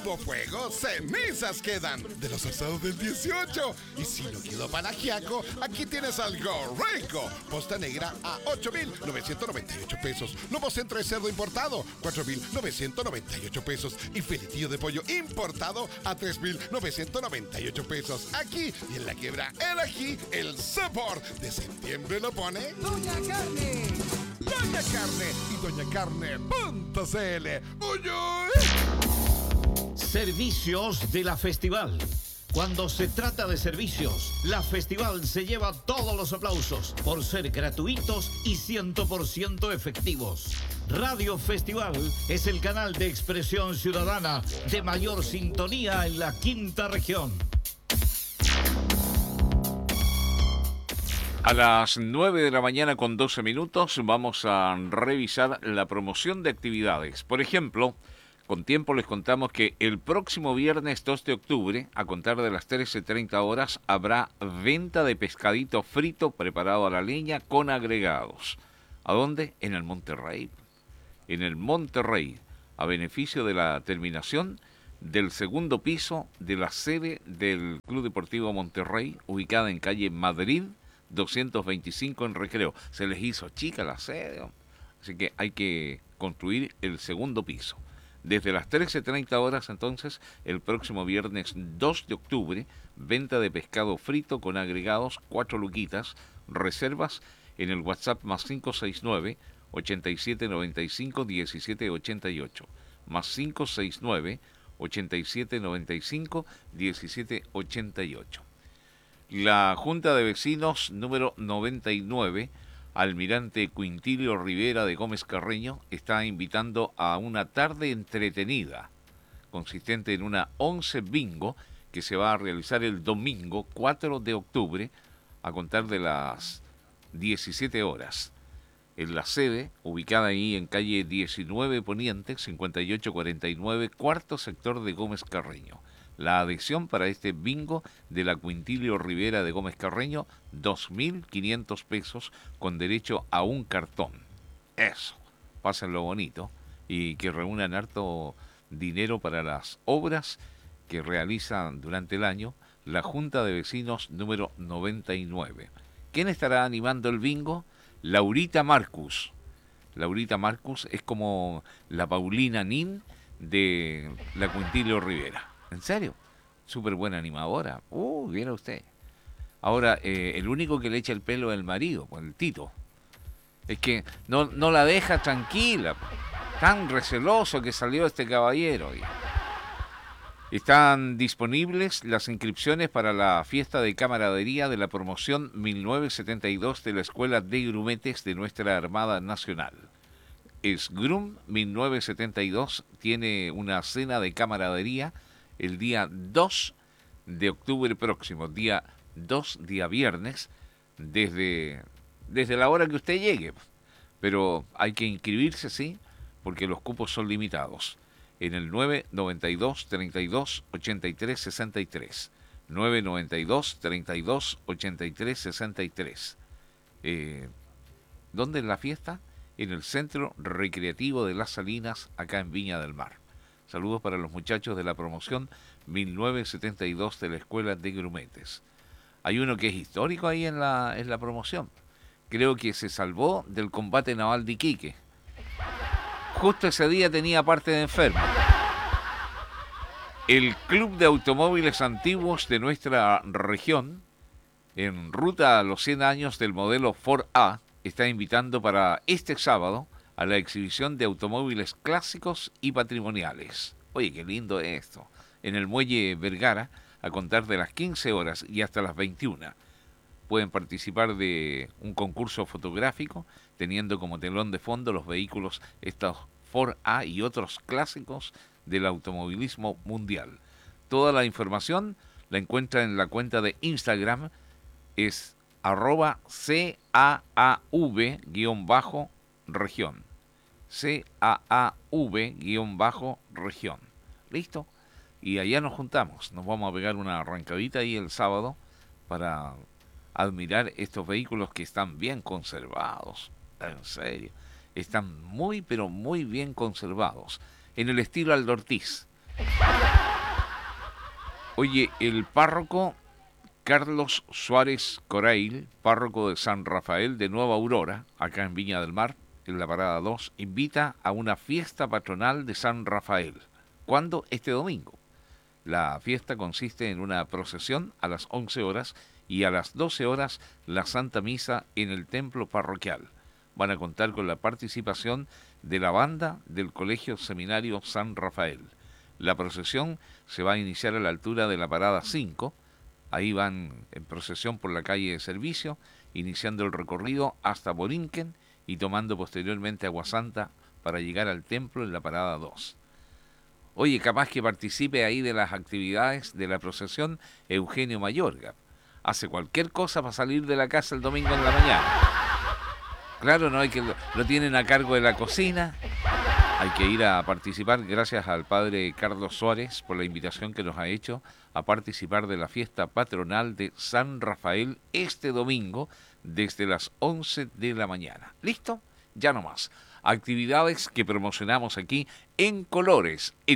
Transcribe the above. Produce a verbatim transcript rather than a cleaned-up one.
hubo fuego, cenizas quedan de los asados del dieciocho. Y si no quedó para ajiaco, aquí tienes algo rico. Posta negra a ocho mil novecientos noventa y ocho pesos. Lomo centro de cerdo importado, cuatro mil novecientos noventa y ocho pesos. Y filetillo de pollo importado a tres mil novecientos noventa y ocho pesos. Aquí y en la quiebra el ají, el sabor de septiembre lo pone Doña Carne. Doña Carne y doña carne punto c l. ¡Uy, uy! Servicios de la Festival. Cuando se trata de servicios, la Festival se lleva todos los aplausos por ser gratuitos y cien por ciento efectivos. Radio Festival es el canal de expresión ciudadana de mayor sintonía en la quinta región. A las nueve de la mañana con doce minutos vamos a revisar la promoción de actividades. Por ejemplo, con tiempo les contamos que el próximo viernes dos de octubre, a contar de las trece treinta horas, habrá venta de pescadito frito preparado a la leña con agregados. ¿A dónde? En el Monterrey. En el Monterrey, a beneficio de la terminación del segundo piso de la sede del Club Deportivo Monterrey, ubicada en calle Madrid, doscientos veinticinco en Recreo. Se les hizo chica la sede, ¿no? Así que hay que construir el segundo piso. Desde las trece treinta horas, entonces, el próximo viernes dos de octubre, venta de pescado frito con agregados, cuatro luquitas, reservas en el WhatsApp más cinco seis nueve, ochenta y siete noventa y cinco, diecisiete ochenta y ocho, más cinco seis nueve, ochenta y siete noventa y cinco, diecisiete ochenta y ocho. La Junta de Vecinos número noventa y nueve, Almirante Quintilio Rivera de Gómez Carreño, está invitando a una tarde entretenida, consistente en una once bingo que se va a realizar el domingo cuatro de octubre, a contar de las diecisiete horas. En la sede, ubicada ahí en calle diecinueve Poniente, cincuenta y ocho cuarenta y nueve, cuarto sector de Gómez Carreño. La adhesión para este bingo de la Quintilio Rivera de Gómez Carreño, dos mil quinientos pesos con derecho a un cartón. Eso, pásenlo bonito y que reúnan harto dinero para las obras que realizan durante el año la Junta de Vecinos número noventa y nueve. ¿Quién estará animando el bingo? Laurita Marcus. Laurita Marcus es como la Paulina Nin de la Quintilio Rivera. ¿En serio? Súper buena animadora. Uh, viera usted. Ahora, eh, el único que le echa el pelo es el marido, pues el Tito. Es que no, no la deja tranquila. Tan receloso que salió este caballero. Están disponibles las inscripciones para la fiesta de camaradería de la promoción mil novecientos setenta y dos de la Escuela de Grumetes de nuestra Armada Nacional. SGRUM mil novecientos setenta y dos tiene una cena de camaradería el día dos de octubre próximo, día dos, día viernes, desde, desde la hora que usted llegue. Pero hay que inscribirse, sí, porque los cupos son limitados. En el nueve noventa y dos, treinta y dos, ochenta y tres, sesenta y tres. nueve noventa y dos, treinta y dos, ochenta y tres, sesenta y tres. Eh, ¿Dónde es la fiesta? En el Centro Recreativo de Las Salinas, acá en Viña del Mar. Saludos para los muchachos de la promoción mil novecientos setenta y dos de la Escuela de Grumetes. Hay uno que es histórico ahí en la, en la promoción. Creo que se salvó del combate naval de Iquique. Justo ese día tenía parte de enfermo. El Club de Automóviles Antiguos de nuestra región, en ruta a los cien años del modelo Ford A, está invitando para este sábado a la exhibición de automóviles clásicos y patrimoniales. Oye, qué lindo es esto. En el Muelle Vergara, a contar de las quince horas y hasta las veintiuna. Pueden participar de un concurso fotográfico, teniendo como telón de fondo los vehículos estos Ford A y otros clásicos del automovilismo mundial. Toda la información la encuentra en la cuenta de Instagram, es arroba C A A V guión bajo región. C A A V guión bajo región. ¿Listo? Y allá nos juntamos. Nos vamos a pegar una arrancadita ahí el sábado para admirar estos vehículos que están bien conservados. En serio. Están muy, pero muy bien conservados. En el estilo Aldo Ortiz. Oye, el párroco Carlos Suárez Corail, párroco de San Rafael de Nueva Aurora, acá en Viña del Mar, en la parada dos, invita a una fiesta patronal de San Rafael. ¿Cuándo? Este domingo. La fiesta consiste en una procesión a las once horas y a las doce horas la Santa Misa en el templo parroquial. Van a contar con la participación de la banda del Colegio Seminario San Rafael. La procesión se va a iniciar a la altura de la parada cinco. Ahí van en procesión por la calle de Servicio, iniciando el recorrido hasta Borinquen y tomando posteriormente Agua Santa para llegar al templo en la parada dos. Oye, capaz que participe ahí de las actividades de la procesión Eugenio Mayorga. Hace cualquier cosa para salir de la casa el domingo en la mañana. Claro, no hay que lo tienen a cargo de la cocina. Hay que ir a participar, gracias al padre Carlos Suárez por la invitación que nos ha hecho a participar de la fiesta patronal de San Rafael este domingo desde las once de la mañana. ¿Listo? Ya no más. Actividades que promocionamos aquí en Colores, el